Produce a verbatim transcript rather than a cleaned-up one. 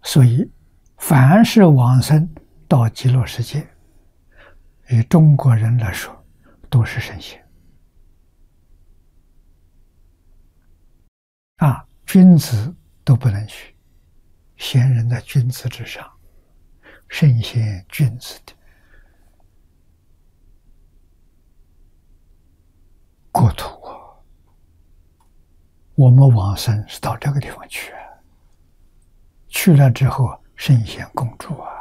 所以，凡是往生到极乐世界，与中国人来说，都是圣贤。啊，君子都不能去，贤人在君子之上，圣贤君子的国土啊。我们往生是到这个地方去啊，去了之后圣贤共住啊。